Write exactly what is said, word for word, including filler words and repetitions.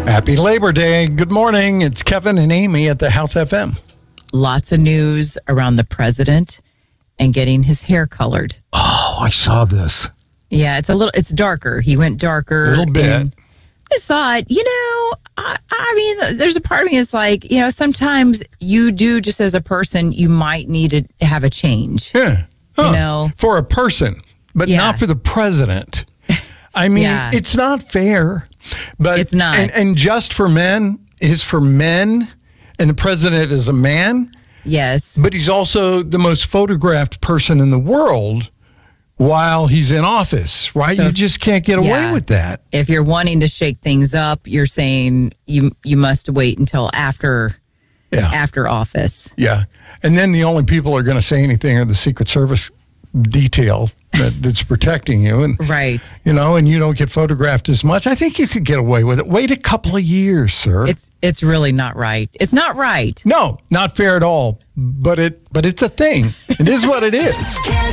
Happy Labor Day. Good morning. It's Kevin and Amy at the House F M. Lots of news around the president and getting his hair colored. Oh, I saw this. Yeah, it's a little, it's darker. He went darker. A little bit. I just thought, you know, I, I mean, there's a part of me that's like, you know, sometimes you do just as a person, you might need to have a change. Yeah. Huh. You know? For a person, but Yeah. not for the president. I mean, Yeah. it's not fair. But It's not. And, and just for men is for men, and the president is a man. Yes. But he's also the most photographed person in the world while he's in office, right? So you if- just can't get away yeah. with that. If you're wanting to shake things up, you're saying you you must wait until after Yeah. after office. Yeah. And then the only people who are going to say anything are the Secret Service detail that, that's protecting you. And, Right. you know, and you don't get photographed as much. I think you could get away with it. Wait a couple of years, sir. It's it's really not right. It's not right. no, not fair at all. But it, but it's a thing. It is what it is.